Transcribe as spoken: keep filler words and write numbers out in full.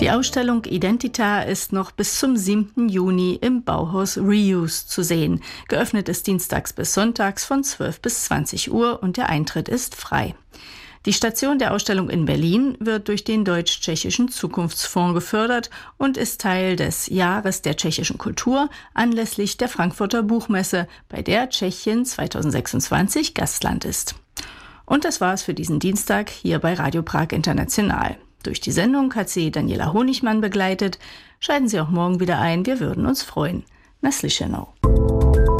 Die Ausstellung Identita ist noch bis zum siebten Juni im Bauhaus Reuse zu sehen. Geöffnet ist dienstags bis sonntags von zwölf bis zwanzig Uhr und der Eintritt ist frei. Die Station der Ausstellung in Berlin wird durch den Deutsch-Tschechischen Zukunftsfonds gefördert und ist Teil des Jahres der tschechischen Kultur anlässlich der Frankfurter Buchmesse, bei der Tschechien zweitausendsechsundzwanzig Gastland ist. Und das war's für diesen Dienstag hier bei Radio Prag International. Durch die Sendung hat sie Daniela Honigmann begleitet. Schalten Sie auch morgen wieder ein, wir würden uns freuen. Na slyšenou.